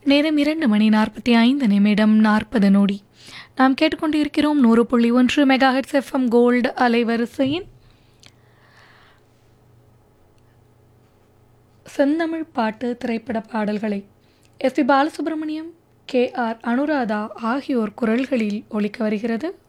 நேரம் 2:45 நாம் கேட்டுக்கொண்டிருக்கிறோம் 100.1 மெகாஹெர்ட்ஸ் எஃப்எம் கோல்டு அலைவரிசையின் செந்தமிழ் பாட்டு திரைப்பட பாடல்களை எஸ்பி பாலசுப்ரமணியம், KR அனுராதா ஆகியோர் குரல்களில் ஒலிக்க வருகிறது